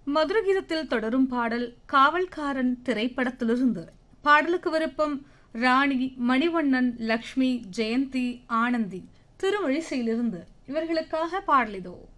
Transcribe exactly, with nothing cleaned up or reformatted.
மதுரகீதத்தில் தொடரும் பாடல் காவல்காரன் திரைப்படத்திலிருந்து. பாடலுக்கு விருப்பம் ராணி, மணிவண்ணன், லக்ஷ்மி, ஜெயந்தி, ஆனந்தி திருமழிசையிலிருந்து. இவர்களுக்காக பாடலிதோ.